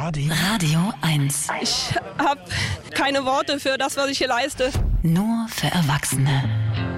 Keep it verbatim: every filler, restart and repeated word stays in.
Radio? Radio eins. Ich habe keine Worte für das, was ich hier leiste. Nur für Erwachsene.